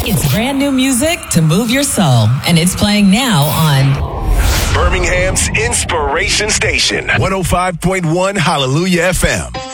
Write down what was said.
It's brand new music to move your soul, and it's playing now on Birmingham's Inspiration Station, 105.1 Hallelujah FM.